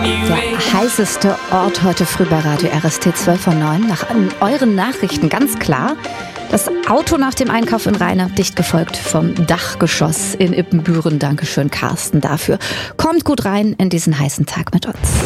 Der heißeste Ort heute früh bei Radio RST 12 von 9. Nach euren Nachrichten ganz klar. Das Auto nach dem Einkauf in Rheine, dicht gefolgt vom Dachgeschoss in Ippenbüren. Dankeschön, Carsten, dafür. Kommt gut rein in diesen heißen Tag mit uns.